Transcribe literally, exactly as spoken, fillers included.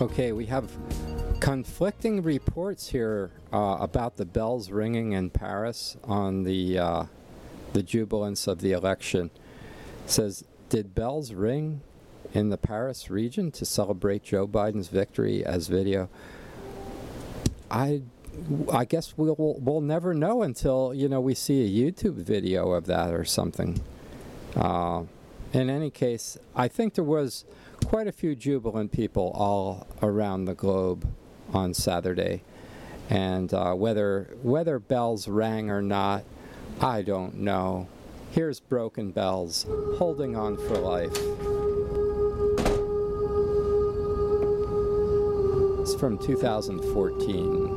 Okay, we have conflicting reports here uh, about the bells ringing in Paris on the uh, the jubilance of the election. It says, did bells ring in the Paris region to celebrate Joe Biden's victory as video? I, I guess we'll we'll never know until, you know, we see a YouTube video of that or something. Uh, in any case, I think there was quite a few jubilant people all around the globe on Saturday, and uh, whether whether bells rang or not, I don't know. Here's Broken Bells, Holding On for Life. It's from two thousand fourteen.